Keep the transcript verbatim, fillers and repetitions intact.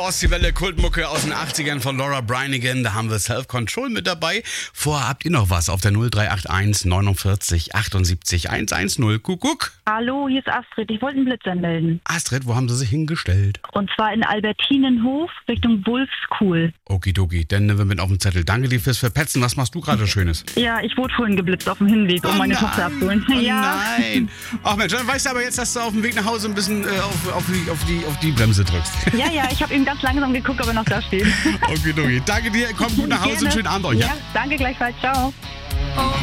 Ostseewelle Kultmucke aus den achtzigern von Laura Branigan, da haben wir Self-Control mit dabei. Vorher habt ihr noch was auf der null drei acht eins neunundvierzig achtundsiebzig hundertzehn. Kuckuck. Hallo, hier ist Astrid. Ich wollte einen Blitzer melden. Astrid, wo haben sie sich hingestellt? Und zwar in Albertinenhof Richtung Wulfskuhl. Okidoki, dann nehmen wir mit auf den Zettel. Danke dir fürs Verpetzen. Was machst du gerade Schönes? Ja, ich wurde vorhin geblitzt auf dem Hinweg, um Oh meine nein, Tochter abzuholen. Oh ja. nein. Ach Mensch, dann weißt du aber jetzt, dass du auf dem Weg nach Hause ein bisschen äh, auf, auf, die, auf, die, auf die Bremse drückst. Ja, ja, ich habe eben ganz langsam geguckt, ob er noch da steht. Okidoki. Danke dir, komm gut nach Hause und schönen Abend euch. Ja, danke gleichfalls. Ciao.